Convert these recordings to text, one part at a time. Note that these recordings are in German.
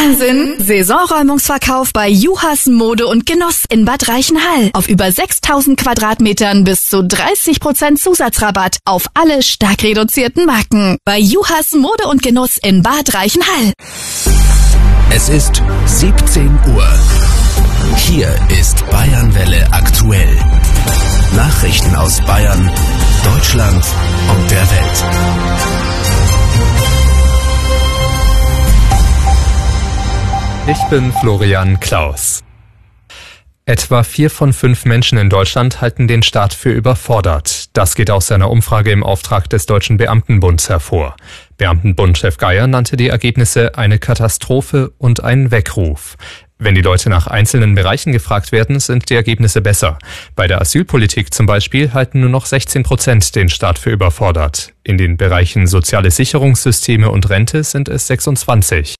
Wahnsinn! Saisonräumungsverkauf bei Juhas Mode und Genuss in Bad Reichenhall. Auf über 6.000 Quadratmetern bis zu 30% Zusatzrabatt auf alle stark reduzierten Marken. Bei Juhas Mode und Genuss in Bad Reichenhall. Es ist 17 Uhr. Hier ist Bayernwelle aktuell. Nachrichten aus Bayern, Deutschland und der Welt. Ich bin Florian Klaus. Etwa 4 von 5 Menschen in Deutschland halten den Staat für überfordert. Das geht aus einer Umfrage im Auftrag des Deutschen Beamtenbunds hervor. Beamtenbundchef Geier nannte die Ergebnisse eine Katastrophe und einen Weckruf. Wenn die Leute nach einzelnen Bereichen gefragt werden, sind die Ergebnisse besser. Bei der Asylpolitik zum Beispiel halten nur noch 16% den Staat für überfordert. In den Bereichen soziale Sicherungssysteme und Rente sind es 26%.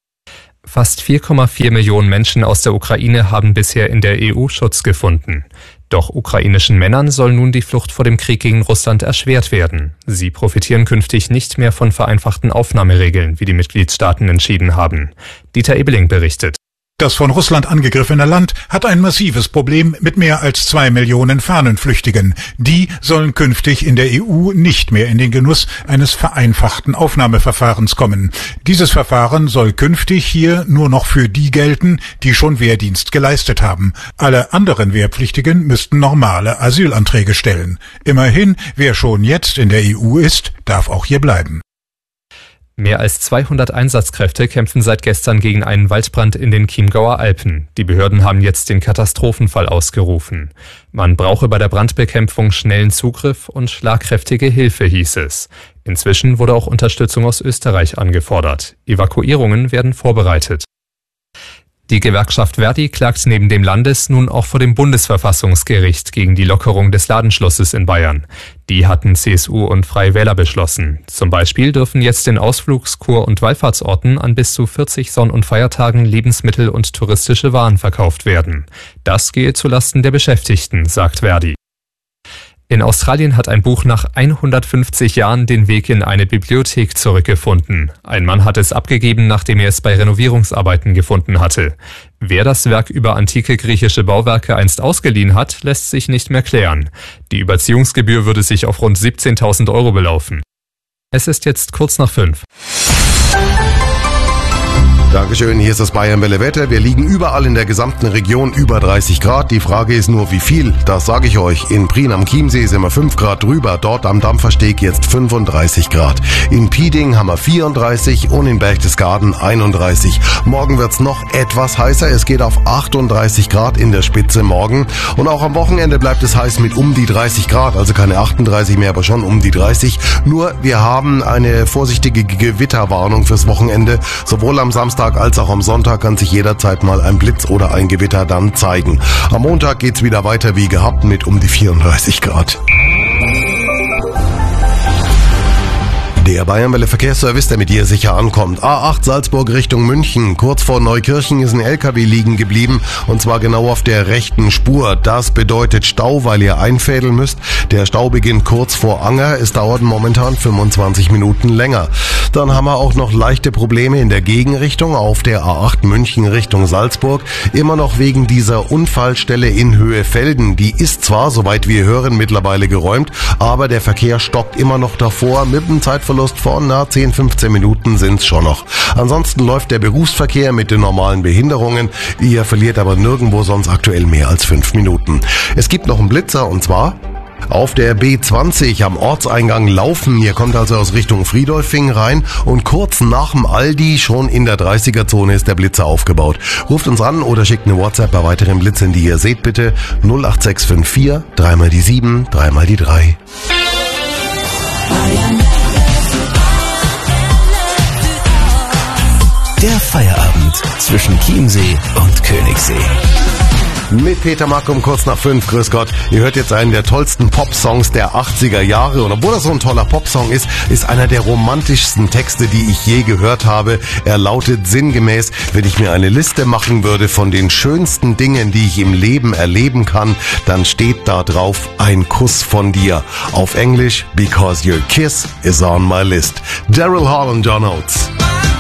Fast 4,4 Millionen Menschen aus der Ukraine haben bisher in der EU Schutz gefunden. Doch ukrainischen Männern soll nun die Flucht vor dem Krieg gegen Russland erschwert werden. Sie profitieren künftig nicht mehr von vereinfachten Aufnahmeregeln, wie die Mitgliedstaaten entschieden haben. Dieter Ebeling berichtet. Das von Russland angegriffene Land hat ein massives Problem mit mehr als 2 Millionen Fahnenflüchtigen. Die sollen künftig in der EU nicht mehr in den Genuss eines vereinfachten Aufnahmeverfahrens kommen. Dieses Verfahren soll künftig hier nur noch für die gelten, die schon Wehrdienst geleistet haben. Alle anderen Wehrpflichtigen müssten normale Asylanträge stellen. Immerhin, wer schon jetzt in der EU ist, darf auch hier bleiben. Mehr als 200 Einsatzkräfte kämpfen seit gestern gegen einen Waldbrand in den Chiemgauer Alpen. Die Behörden haben jetzt den Katastrophenfall ausgerufen. Man brauche bei der Brandbekämpfung schnellen Zugriff und schlagkräftige Hilfe, hieß es. Inzwischen wurde auch Unterstützung aus Österreich angefordert. Evakuierungen werden vorbereitet. Die Gewerkschaft Verdi klagt neben dem Landes- nun auch vor dem Bundesverfassungsgericht gegen die Lockerung des Ladenschlusses in Bayern. Die hatten CSU und Freie Wähler beschlossen. Zum Beispiel dürfen jetzt in Ausflugs-, Kur- und Wallfahrtsorten an bis zu 40 Sonn- und Feiertagen Lebensmittel und touristische Waren verkauft werden. Das gehe zulasten der Beschäftigten, sagt Verdi. In Australien hat ein Buch nach 150 Jahren den Weg in eine Bibliothek zurückgefunden. Ein Mann hat es abgegeben, nachdem er es bei Renovierungsarbeiten gefunden hatte. Wer das Werk über antike griechische Bauwerke einst ausgeliehen hat, lässt sich nicht mehr klären. Die Überziehungsgebühr würde sich auf rund 17.000 € belaufen. Es ist jetzt kurz nach 5. Dankeschön, hier ist das Bayernwelle Wetter. Wir liegen überall in der gesamten Region über 30 Grad. Die Frage ist nur, wie viel? Das sage ich euch. In Prien am Chiemsee sind wir 5 Grad drüber. Dort am Dampfersteg jetzt 35 Grad. In Pieding haben wir 34 und in Berchtesgaden 31. Morgen wird's noch etwas heißer. Es geht auf 38 Grad in der Spitze morgen. Und auch am Wochenende bleibt es heiß mit um die 30 Grad. Also keine 38 mehr, aber schon um die 30. Nur wir haben eine vorsichtige Gewitterwarnung fürs Wochenende. Sowohl am Samstag als auch am Sonntag kann sich jederzeit mal ein Blitz oder ein Gewitter dann zeigen. Am Montag geht's wieder weiter wie gehabt mit um die 34 Grad. Der Bayernwelle Verkehrsservice, der mit dir sicher ankommt. A8 Salzburg Richtung München. Kurz vor Neukirchen ist ein LKW liegen geblieben und zwar genau auf der rechten Spur. Das bedeutet Stau, weil ihr einfädeln müsst. Der Stau beginnt kurz vor Anger. Es dauert momentan 25 Minuten länger. Dann haben wir auch noch leichte Probleme in der Gegenrichtung auf der A8 München Richtung Salzburg. Immer noch wegen dieser Unfallstelle in Höhefelden. Die ist zwar, soweit wir hören, mittlerweile geräumt, aber der Verkehr stockt immer noch davor mit einem Zeitverlust von 10-15 Minuten sind's schon noch. Ansonsten läuft der Berufsverkehr mit den normalen Behinderungen. Ihr verliert aber nirgendwo sonst aktuell mehr als 5 Minuten. Es gibt noch einen Blitzer und zwar auf der B20 am Ortseingang Laufen. Ihr kommt also aus Richtung Friedolfing rein und kurz nach dem Aldi, schon in der 30er-Zone, ist der Blitzer aufgebaut. Ruft uns an oder schickt eine WhatsApp bei weiteren Blitzern, die ihr seht, bitte 08654 3 mal die 7, 3 mal die 3. Der Feierabend zwischen Chiemsee und Königssee. Mit Peter Mack um kurz nach 5. Grüß Gott. Ihr hört jetzt einen der tollsten Popsongs der 80er Jahre. Und obwohl das so ein toller Popsong ist, ist einer der romantischsten Texte, die ich je gehört habe. Er lautet sinngemäß: Wenn ich mir eine Liste machen würde von den schönsten Dingen, die ich im Leben erleben kann, dann steht da drauf ein Kuss von dir. Auf Englisch: Because your kiss is on my list. Daryl Hall und John Oates.